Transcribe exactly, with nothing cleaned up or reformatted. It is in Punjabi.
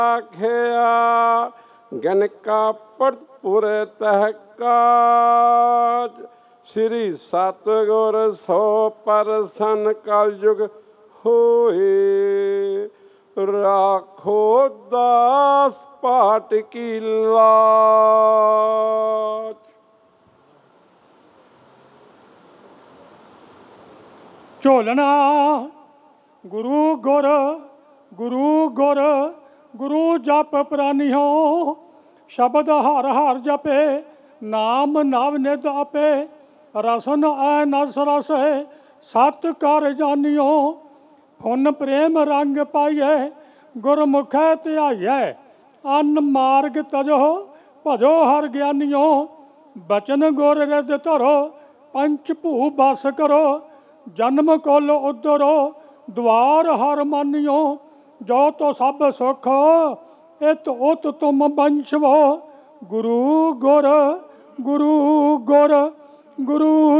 ਆਖਿਆ ਗਿਨ ਕਾ ਪੜਪੁਰ ਤਹਿ ਕਾਜ। ਸ੍ਰੀ ਸਤਿਗੁਰ ਸੋ ਪਰਸਨ ਕਲਯੁਗ ਹੋਏ। ਰਾਖੋ ਦਾਸ ਪਾਟ ਕੀ ਲਾਜ। ਝੋਲਣਾ ਗੁਰੂ ਗੁਰ ਗੁਰੂ ਗੁਰ ਗੁਰੂ ਜਪ ਪ੍ਰਾਨਿਓ। ਸ਼ਬਦ ਹਰ ਹਰ ਜਪੇ ਨਾਮ ਨਵ ਨਿਧ ਆਪੇ। ਰਸਨ ਐ ਨਸ ਰਸੇ ਸਤ ਕਰ ਜਾਨਿਓ। ਫੁਨ ਪ੍ਰੇਮ ਰੰਗ ਪਾਈਏ ਗੁਰਮੁਖੈ ਧਿਆਈਐ। ਅਨ ਮਾਰਗ ਤਜੋ ਭਜੋ ਹਰ ਗਿਆਨਿਓ। ਬਚਨ ਗੁਰ ਰਿਦ ਧਰੋ ਪੰਚ ਭੂ ਬਸ ਕਰੋ। ਜਨਮ ਕੁਲ ਉਦਰੋ ਦੁਆਰ ਹਰ ਮਾਨਿਓ। ਜੋ ਤੋ ਸਭ ਸੁਖ ਇਤ ਉਤ ਤੁਮ ਬੰਸ਼ਵੋ। ਗੁਰੂ ਗੁਰ ਗੁਰੂ ਗੁਰ ਗੁਰੂ